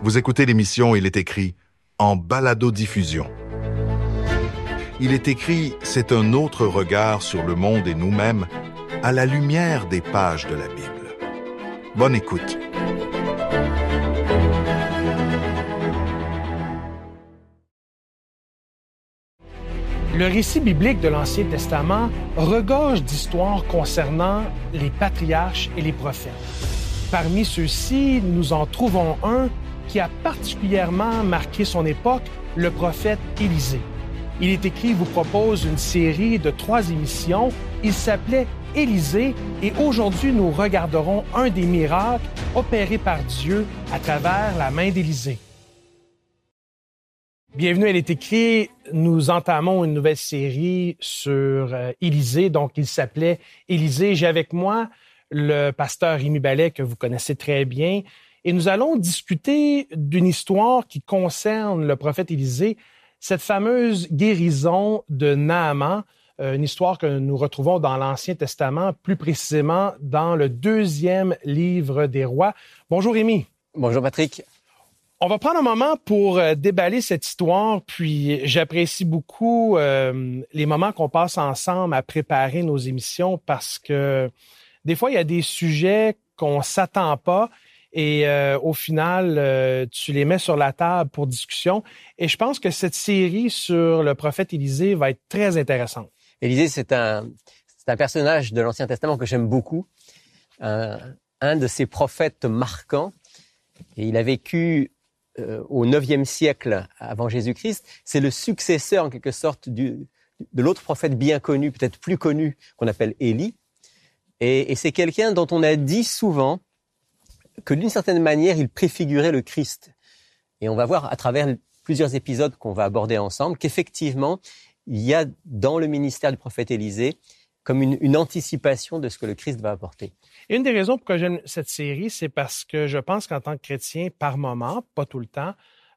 Vous écoutez l'émission Il est écrit en balado-diffusion. Il est écrit, c'est un autre regard sur le monde et nous-mêmes à la lumière des pages de la Bible. Bonne écoute. Le récit biblique de l'Ancien Testament regorge d'histoires concernant les patriarches et les prophètes. Parmi ceux-ci, nous en trouvons un qui a particulièrement marqué son époque, le prophète Élisée. Il est écrit vous propose une série de 3 émissions. Il s'appelait Élisée et aujourd'hui, nous regarderons un des miracles opérés par Dieu à travers la main d'Élisée. Bienvenue, elle est écrit. Nous entamons une nouvelle série sur Élisée. Donc, il s'appelait Élisée. J'ai avec moi le pasteur Rémi Ballet, que vous connaissez très bien. Et nous allons discuter d'une histoire qui concerne le prophète Élisée, cette fameuse guérison de Naaman, une histoire que nous retrouvons dans l'Ancien Testament, plus précisément dans le 2e livre des Rois. Bonjour Rémi. Bonjour Patrick. On va prendre un moment pour déballer cette histoire, puis j'apprécie beaucoup les moments qu'on passe ensemble à préparer nos émissions parce que des fois, il y a des sujets qu'on s'attend pas et au final, tu les mets sur la table pour discussion. Et je pense que cette série sur le prophète Élisée va être très intéressante. Élisée, c'est un personnage de l'Ancien Testament que j'aime beaucoup, un de ces prophètes marquants. Et il a vécu au IXe siècle avant Jésus-Christ. C'est le successeur, en quelque sorte, de l'autre prophète bien connu, peut-être plus connu, qu'on appelle Élie. Et c'est quelqu'un dont on a dit souvent que d'une certaine manière, il préfigurait le Christ. Et on va voir à travers plusieurs épisodes qu'on va aborder ensemble qu'effectivement, il y a dans le ministère du prophète Élisée comme une anticipation de ce que le Christ va apporter. Et une des raisons pourquoi j'aime cette série, c'est parce que je pense qu'en tant que chrétien, par moment, pas tout le temps,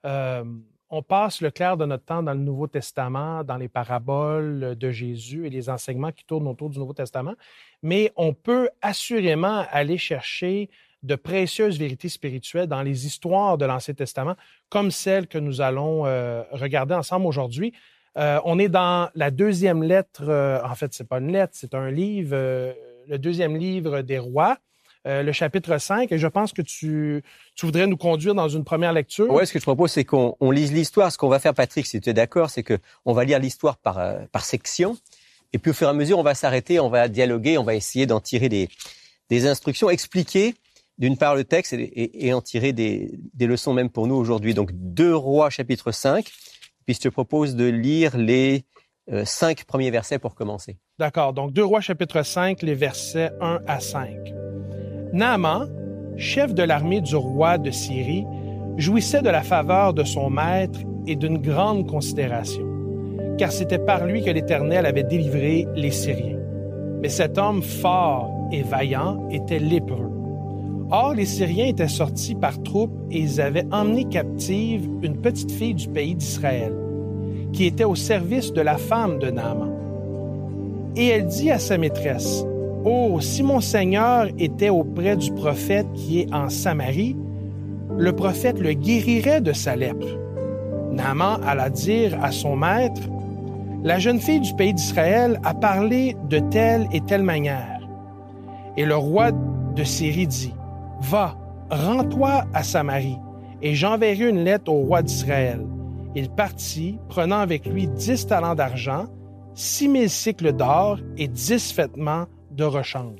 on passe le clair de notre temps dans le Nouveau Testament, dans les paraboles de Jésus et les enseignements qui tournent autour du Nouveau Testament, mais on peut assurément aller chercher de précieuses vérités spirituelles dans les histoires de l'Ancien Testament, comme celle que nous allons regarder ensemble aujourd'hui. On est dans la 2e lettre, en fait, c'est pas une lettre, c'est un livre, le 2e livre des Rois, le chapitre 5, et je pense que tu voudrais nous conduire dans une première lecture. Oui, ce que je propose, c'est qu'on lise l'histoire. Ce qu'on va faire, Patrick, si tu es d'accord, c'est qu'on va lire l'histoire par section, et puis au fur et à mesure, on va s'arrêter, on va dialoguer, on va essayer d'en tirer des instructions, expliquer d'une part le texte et en tirer des leçons même pour nous aujourd'hui. Donc 2 Rois, chapitre 5, puis je te propose de lire les 5 premiers versets pour commencer. D'accord, donc 2 Rois, chapitre 5, les versets 1 à 5. Naaman, chef de l'armée du roi de Syrie, jouissait de la faveur de son maître et d'une grande considération, car c'était par lui que l'Éternel avait délivré les Syriens. Mais cet homme fort et vaillant était lépreux. Or, les Syriens étaient sortis par troupes et ils avaient emmené captive une petite fille du pays d'Israël, qui était au service de la femme de Naaman. Et elle dit à sa maîtresse, « Oh, si mon Seigneur était auprès du prophète qui est en Samarie, le prophète le guérirait de sa lèpre. » Naaman alla dire à son maître, « La jeune fille du pays d'Israël a parlé de telle et telle manière. » Et le roi de Syrie dit, « Va, rends-toi à Samarie, et j'enverrai une lettre au roi d'Israël. » Il partit, prenant avec lui 10 talents d'argent, 6000 cycles d'or et 10 vêtements de rechange.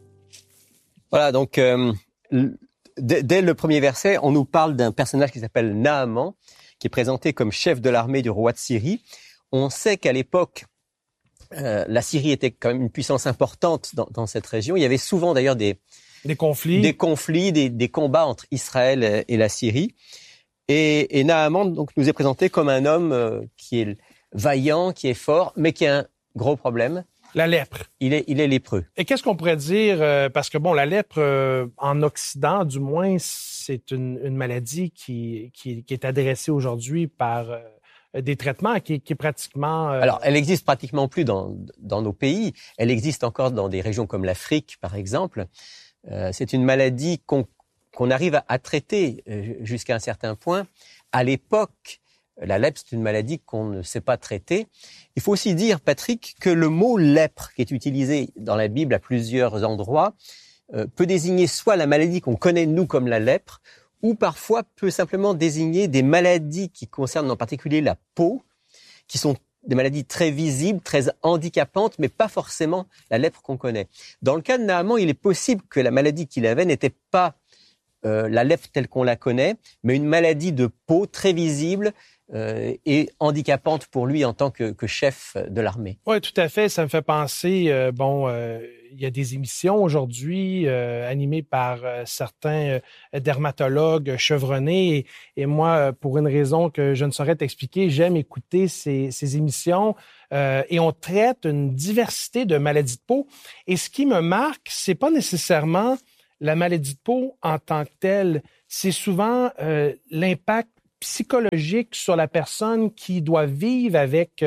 Voilà, donc dès le premier verset, on nous parle d'un personnage qui s'appelle Naaman, qui est présenté comme chef de l'armée du roi de Syrie. On sait qu'à l'époque, la Syrie était quand même une puissance importante dans cette région. Il y avait souvent d'ailleurs des conflits, des combats entre Israël et la Syrie. Et Naaman donc nous est présenté comme un homme qui est vaillant, qui est fort, mais qui a un gros problème. La lèpre. Il est lépreux. Et qu'est-ce qu'on pourrait dire, parce que bon, la lèpre, en Occident, du moins, c'est une maladie qui est adressée aujourd'hui par des traitements qui est pratiquement... Alors, elle existe pratiquement plus dans nos pays. Elle existe encore dans des régions comme l'Afrique, par exemple. C'est une maladie qu'on qu'on arrive à traiter jusqu'à un certain point. À l'époque, la lèpre, c'est une maladie qu'on ne sait pas traiter. Il faut aussi dire, Patrick, que le mot lèpre, qui est utilisé dans la Bible à plusieurs endroits, peut désigner soit la maladie qu'on connaît nous comme la lèpre, ou parfois peut simplement désigner des maladies qui concernent en particulier la peau, qui sont des maladies très visibles, très handicapantes, mais pas forcément la lèpre qu'on connaît. Dans le cas de Naaman, il est possible que la maladie qu'il avait n'était pas la lèpre telle qu'on la connaît, mais une maladie de peau très visible et handicapante pour lui en tant que chef de l'armée. Oui, tout à fait. Ça me fait penser, il y a des émissions aujourd'hui animées par certains dermatologues chevronnés. Et moi, pour une raison que je ne saurais t'expliquer, j'aime écouter ces émissions et on traite une diversité de maladies de peau. Et ce qui me marque, c'est pas nécessairement la maladie de peau en tant que telle, c'est souvent l'impact psychologique sur la personne qui doit vivre avec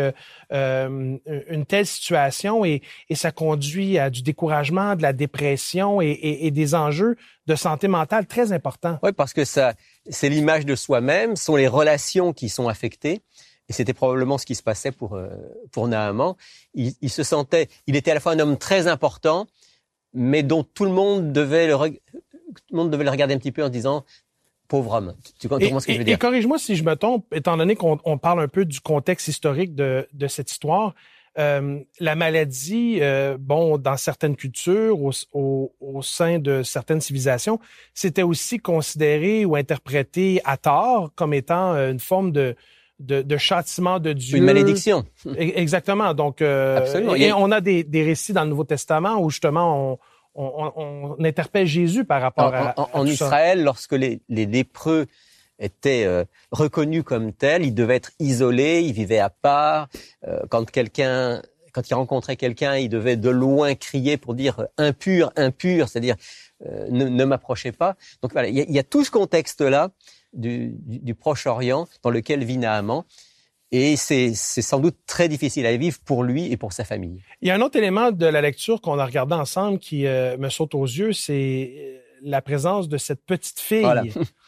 une telle situation et ça conduit à du découragement, de la dépression et des enjeux de santé mentale très importants. Oui, parce que ça, c'est l'image de soi-même, sont les relations qui sont affectées. Et c'était probablement ce qui se passait pour Naaman. Il se sentait, il était à la fois un homme très important, mais dont tout le monde devait le regarder un petit peu en se disant pauvre homme. Tu comprends ce que je veux dire? Et corrige-moi si je me trompe, étant donné qu'on parle un peu du contexte historique de cette histoire. La maladie, dans certaines cultures, au sein de certaines civilisations, c'était aussi considéré ou interprété à tort comme étant une forme de châtiment de Dieu. Une malédiction. Exactement. Donc, absolument. Et on a des récits dans le Nouveau Testament où justement on interpelle Jésus par rapport à en Israël, ça. Lorsque les lépreux étaient reconnus comme tels, ils devaient être isolés, ils vivaient à part. Quand ils rencontraient quelqu'un, ils devaient de loin crier pour dire impur, impur, c'est-à-dire ne m'approchez pas. Donc voilà, il y a tout ce contexte-là du Proche-Orient dans lequel vit Naaman. Et c'est sans doute très difficile à vivre pour lui et pour sa famille. Il y a un autre élément de la lecture qu'on a regardé ensemble qui me saute aux yeux, c'est la présence de cette petite fille. Voilà.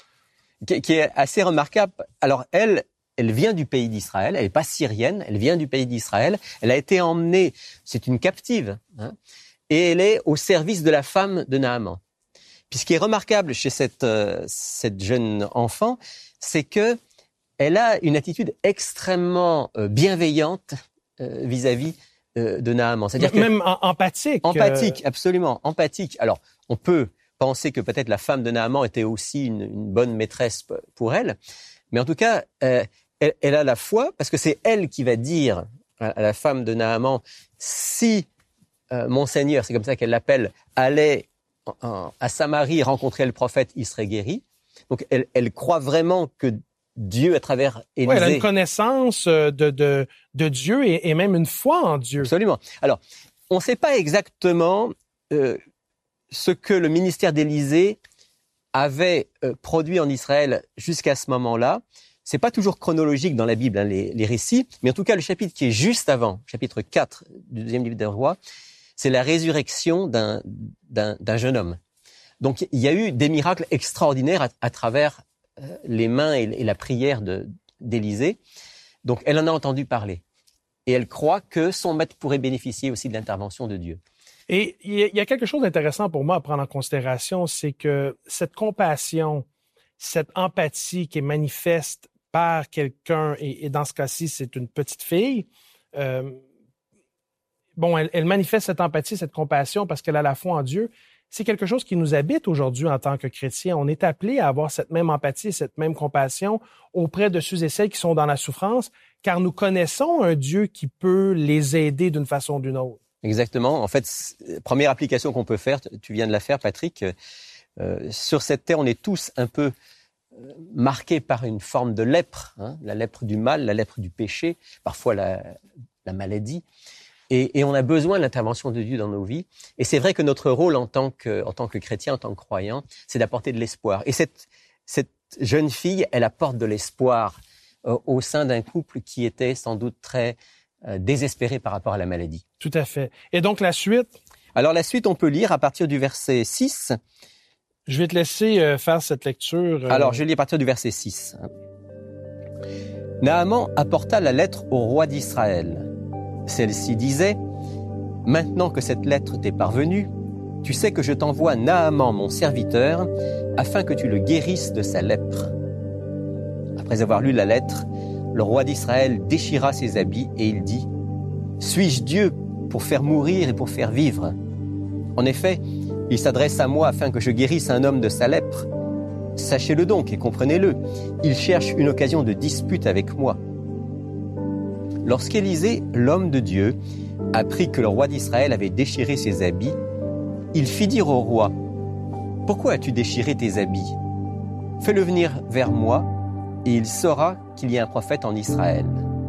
qui est assez remarquable. Alors elle vient du pays d'Israël, elle n'est pas syrienne, elle vient du pays d'Israël, elle a été emmenée, c'est une captive, et elle est au service de la femme de Naaman. Puis ce qui est remarquable chez cette jeune enfant, c'est que elle a une attitude extrêmement bienveillante vis-à-vis de Naaman. C'est-à-dire même empathique. Empathique, absolument, empathique. Alors, on peut penser que peut-être la femme de Naaman était aussi une bonne maîtresse pour elle, mais en tout cas, elle a la foi, parce que c'est elle qui va dire à la femme de Naaman, si mon Seigneur, c'est comme ça qu'elle l'appelle, allait à Samarie rencontrer le prophète, il serait guéri. Donc, elle croit vraiment que Dieu à travers Élisée. Oui, elle a une connaissance de Dieu et même une foi en Dieu. Absolument. Alors, on ne sait pas exactement ce que le ministère d'Élisée avait produit en Israël jusqu'à ce moment-là. C'est pas toujours chronologique dans la Bible, les récits, mais en tout cas, le chapitre qui est juste avant, chapitre 4 du deuxième livre des Rois, c'est la résurrection d'un jeune homme. Donc, il y a eu des miracles extraordinaires à travers les mains et la prière d'Élisée. Donc, elle en a entendu parler. Et elle croit que son maître pourrait bénéficier aussi de l'intervention de Dieu. Et il y a quelque chose d'intéressant pour moi à prendre en considération, c'est que cette compassion, cette empathie qui est manifeste par quelqu'un, et dans ce cas-ci, c'est une petite fille, elle manifeste cette empathie, cette compassion parce qu'elle a la foi en Dieu. C'est quelque chose qui nous habite aujourd'hui en tant que chrétiens. On est appelé à avoir cette même empathie, cette même compassion auprès de ceux et celles qui sont dans la souffrance, car nous connaissons un Dieu qui peut les aider d'une façon ou d'une autre. Exactement. En fait, première application qu'on peut faire, tu viens de la faire, Patrick, sur cette terre, on est tous un peu marqués par une forme de lèpre, la lèpre du mal, la lèpre du péché, parfois la maladie. Et on a besoin de l'intervention de Dieu dans nos vies. Et c'est vrai que notre rôle en tant que chrétien, en tant que croyant, c'est d'apporter de l'espoir. Et cette jeune fille, elle apporte de l'espoir au sein d'un couple qui était sans doute très désespéré par rapport à la maladie. Tout à fait. Et donc la suite? Alors la suite, on peut lire à partir du verset 6. Je vais te laisser faire cette lecture. Alors, je lis à partir du verset 6. Naaman apporta la lettre au roi d'Israël. Celle-ci disait « Maintenant que cette lettre t'est parvenue, tu sais que je t'envoie Naaman, mon serviteur, afin que tu le guérisses de sa lèpre. » Après avoir lu la lettre, le roi d'Israël déchira ses habits et il dit « Suis-je Dieu pour faire mourir et pour faire vivre ? En effet, il s'adresse à moi afin que je guérisse un homme de sa lèpre. Sachez-le donc et comprenez-le, il cherche une occasion de dispute avec moi. » Lorsqu'Élisée, l'homme de Dieu, apprit que le roi d'Israël avait déchiré ses habits, il fit dire au roi « Pourquoi as-tu déchiré tes habits ? Fais-le venir vers moi, et il saura qu'il y a un prophète en Israël. »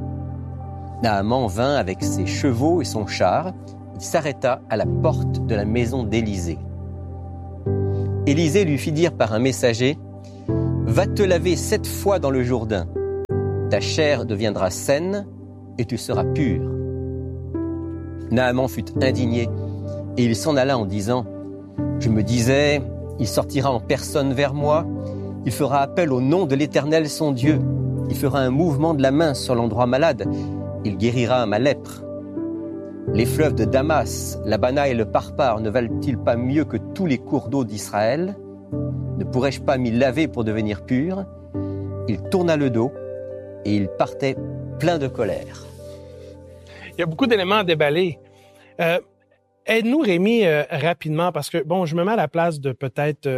Naaman vint avec ses chevaux et son char. Il s'arrêta à la porte de la maison d'Élisée. Élisée lui fit dire par un messager « Va te laver 7 fois dans le Jourdain. Ta chair deviendra saine et tu seras pur. » Naaman fut indigné et il s'en alla en disant « Je me disais, il sortira en personne vers moi, il fera appel au nom de l'Éternel son Dieu, il fera un mouvement de la main sur l'endroit malade, il guérira ma lèpre. Les fleuves de Damas, l'Abana et le Parpar ne valent-ils pas mieux que tous les cours d'eau d'Israël? Ne pourrais-je pas m'y laver pour devenir pur? » Il tourna le dos et il partait plein de colère. Il y a beaucoup d'éléments à déballer. Aide-nous, Rémi, rapidement, parce que, bon, je me mets à la place de peut-être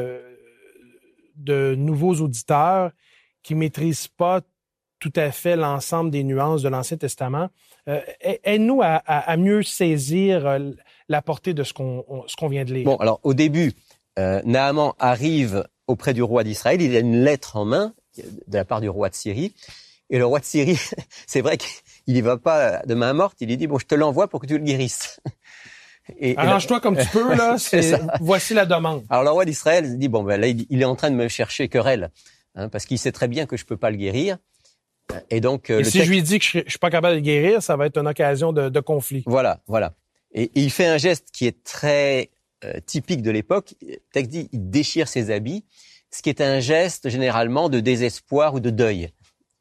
de nouveaux auditeurs qui maîtrisent pas tout à fait l'ensemble des nuances de l'Ancien Testament. Aide-nous à mieux saisir la portée de ce qu'on vient de lire. Bon, alors au début, Naaman arrive auprès du roi d'Israël. Il a une lettre en main de la part du roi de Syrie. Et le roi de Syrie, c'est vrai qu'il y va pas de main morte. Il lui dit, bon, je te l'envoie pour que tu le guérisses. Arrange-toi comme tu peux, là. Voici la demande. Alors le roi d'Israël dit, bon, ben là, il est en train de me chercher querelle, parce qu'il sait très bien que je peux pas le guérir. Et donc, si je lui dis que je suis pas capable de le guérir, ça va être une occasion de conflit. Voilà. Et il fait un geste qui est très typique de l'époque. Le texte dit, il déchire ses habits, ce qui est un geste généralement de désespoir ou de deuil.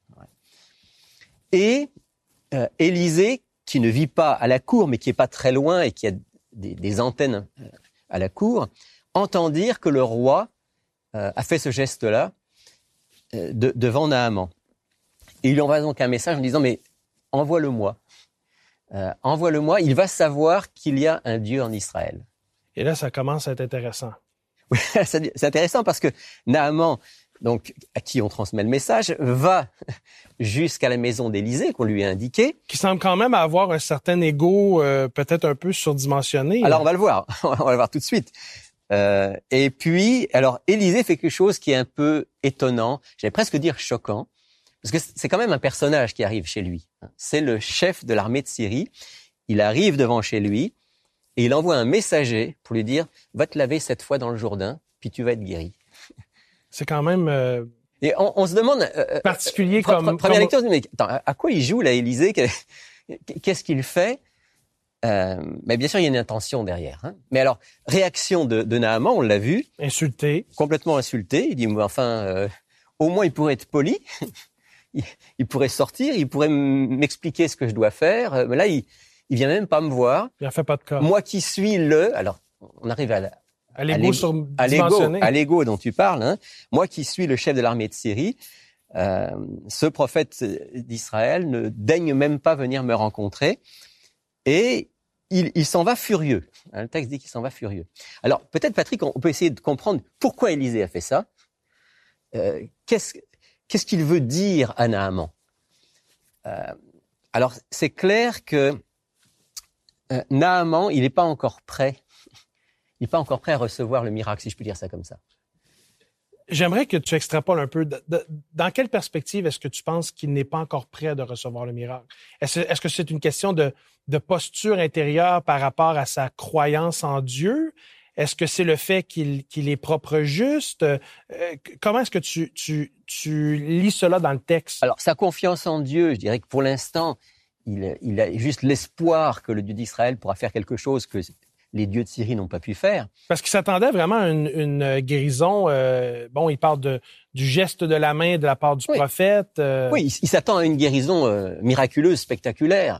Et Élisée, qui ne vit pas à la cour, mais qui est pas très loin et qui a des antennes à la cour, entend dire que le roi a fait ce geste-là devant Naaman. Et il lui envoie donc un message en disant, mais envoie-le-moi. Envoie-le-moi, il va savoir qu'il y a un Dieu en Israël. Et là, ça commence à être intéressant. Oui, c'est intéressant parce que Naaman, donc, à qui on transmet le message, va jusqu'à la maison d'Élisée qu'on lui a indiquée. Qui semble quand même avoir un certain ego peut-être un peu surdimensionné. Alors, on va le voir tout de suite. Et puis, alors, Élisée fait quelque chose qui est un peu étonnant, j'allais presque dire choquant, parce que c'est quand même un personnage qui arrive chez lui. C'est le chef de l'armée de Syrie. Il arrive devant chez lui et il envoie un messager pour lui dire « Va te laver 7 fois dans le Jourdain, puis tu vas être guéri. » C'est quand même et on se demande particulier première lecture, mais attends, à quoi il joue là, Élisée? Qu'est-ce qu'il fait? Mais bien sûr, il y a une intention derrière. Mais alors, réaction de Naaman, on l'a vu. Insulté. Complètement insulté. Il dit, mais enfin, au moins il pourrait être poli. Il pourrait sortir, il pourrait m'expliquer ce que je dois faire. Mais là, il vient même pas me voir. Il en fait pas de cas. Moi qui suis alors, on arrive à l'ego dont tu parles. Moi qui suis le chef de l'armée de Syrie, ce prophète d'Israël ne daigne même pas venir me rencontrer. Et il s'en va furieux. Le texte dit qu'il s'en va furieux. Alors, peut-être, Patrick, on peut essayer de comprendre pourquoi Élisée a fait ça. Qu'est-ce qu'il veut dire à Naaman? Alors, c'est clair que Naaman, il n'est pas encore prêt. Il n'est pas encore prêt à recevoir le miracle, si je puis dire ça comme ça. J'aimerais que tu extrapoles un peu. Dans quelle perspective est-ce que tu penses qu'il n'est pas encore prêt de recevoir le miracle? Est-ce que c'est une question de posture intérieure par rapport à sa croyance en Dieu? Est-ce que c'est le fait qu'il est propre juste? Comment est-ce que tu lis cela dans le texte? Alors, sa confiance en Dieu, je dirais que pour l'instant, il a juste l'espoir que le Dieu d'Israël pourra faire quelque chose, que les dieux de Syrie n'ont pas pu faire. Parce qu'il s'attendait vraiment à une guérison. Il parle du geste de la main de la part du prophète. Oui, il s'attend à une guérison miraculeuse, spectaculaire.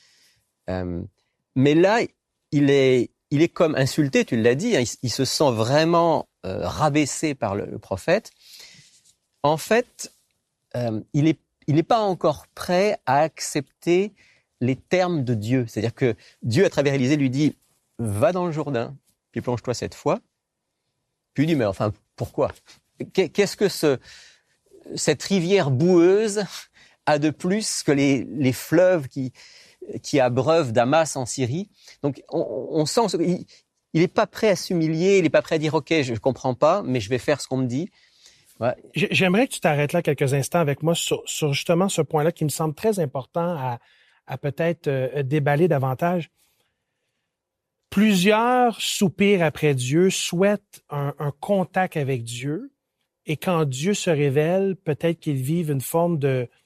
Mais là, il est comme insulté, tu l'as dit, hein, il se sent vraiment rabaissé par le prophète. En fait, il est pas encore prêt à accepter les termes de Dieu. C'est-à-dire que Dieu, à travers Élisée, lui dit « Va dans le Jourdain, puis plonge-toi 7 fois. » Puis il dit « Mais enfin, pourquoi ? Qu'est-ce que cette rivière boueuse a de plus que les fleuves qui abreuvent Damas en Syrie ?» Donc, on sent qu'il n'est pas prêt à s'humilier, il n'est pas prêt à dire « Ok, je ne comprends pas, mais je vais faire ce qu'on me dit. » Ouais. J'aimerais que tu t'arrêtes là quelques instants avec moi sur justement ce point-là qui me semble très important à peut-être déballer davantage. Plusieurs soupirent après Dieu, souhaitent un contact avec Dieu, et quand Dieu se révèle, peut-être qu'ils vivent une forme de